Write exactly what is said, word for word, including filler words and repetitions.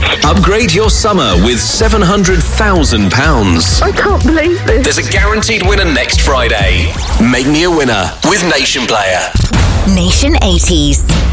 Upgrade your summer with seven hundred thousand pounds. I can't believe this. There's a guaranteed winner next Friday. Make me a winner with Nation Player. Nation eighties.